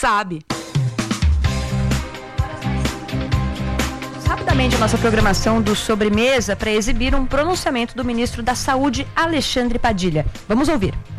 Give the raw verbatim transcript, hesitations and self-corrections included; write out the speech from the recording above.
sabe. Rapidamente a nossa programação do Sobremesa para exibir um pronunciamento do ministro da Saúde, Alexandre Padilha. Vamos ouvir.